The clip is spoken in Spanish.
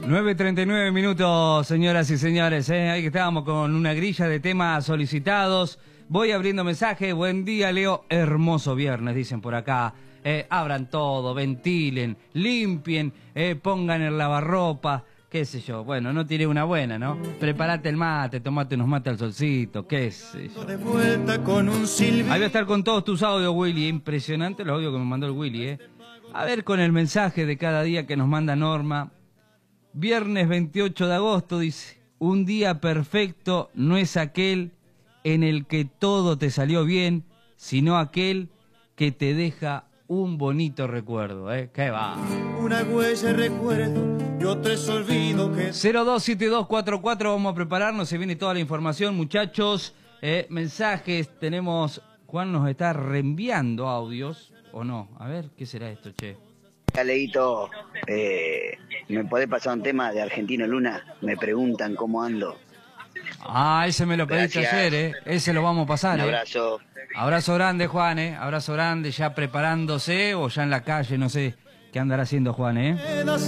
9:39 minutos, señoras y señores. Ahí que estábamos con una grilla de temas solicitados. Voy abriendo mensajes. Buen día, Leo. Hermoso viernes, dicen por acá. Abran todo, ventilen, limpien, pongan el lavarropa, qué sé yo. Bueno, no tiré una buena, ¿no? Preparate el mate, tomate unos mates al solcito, qué sé yo. Ahí voy a estar con todos tus audios, Willy. Impresionante los audios que me mandó el Willy, A ver con el mensaje de cada día que nos manda Norma. Viernes 28 de agosto, dice, un día perfecto no es aquel en el que todo te salió bien, sino aquel que te deja un bonito recuerdo, ¿Qué va? Una huella de recuerdo y otros olvido que... 027244, vamos a prepararnos, se viene toda la información, muchachos. Mensajes, tenemos... Juan nos está reenviando audios, ¿o no? A ver, ¿qué será esto, che? Leito, ¿me podés pasar un tema de Argentino Luna? Me preguntan cómo ando. Ah, ese me lo pediste ayer, Ese lo vamos a pasar, Un abrazo. Abrazo grande, Juan, Abrazo grande, ya preparándose o ya en la calle, no sé qué andará haciendo Juan,